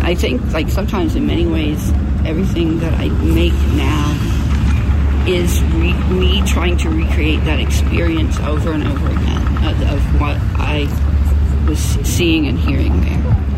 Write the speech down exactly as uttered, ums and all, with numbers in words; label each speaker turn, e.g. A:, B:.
A: I think, like, sometimes in many ways, everything that I make now is re- me trying to recreate that experience over and over again of, of what I was seeing and hearing there.